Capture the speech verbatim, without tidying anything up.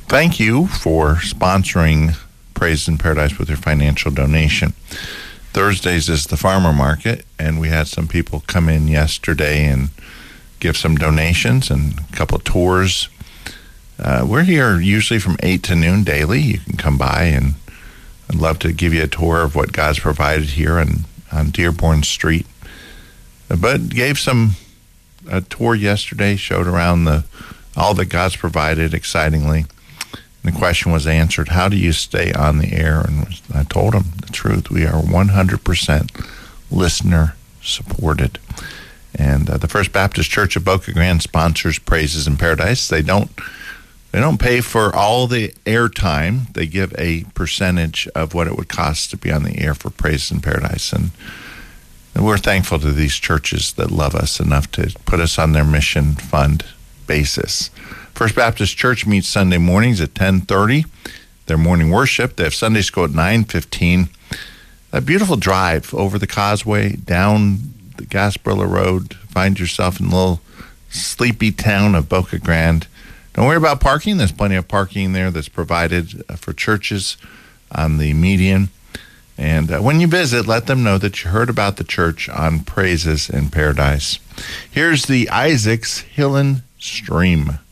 Thank you for sponsoring Praise in Paradise with your financial donation. Thursdays is the farmer market, and we had some people come in yesterday and give some donations and a couple of tours. Uh, we're here usually from eight to noon daily. You can come by, and I'd love to give you a tour of what God's provided here on, on Dearborn Street. But gave some a tour yesterday, showed around the all that God's provided excitingly. And the question was answered, how do you stay on the air? And I told them the truth. We are one hundred percent listener supported. And uh, the First Baptist Church of Boca Grande sponsors Praises in Paradise. They don't they don't pay for all the airtime. They give a percentage of what it would cost to be on the air for Praises in Paradise. And, and we're thankful to these churches that love us enough to put us on their mission fund basis. First Baptist Church meets Sunday mornings at ten thirty. Their morning worship. They have Sunday school at nine fifteen. A beautiful drive over the causeway, down the Gasparilla Road. Find yourself in the little sleepy town of Boca Grande. Don't worry about parking. There's plenty of parking there that's provided for churches on the median. And uh, when you visit, let them know that you heard about the church on Praises in Paradise. Here's the Isaacs Hillen Stream.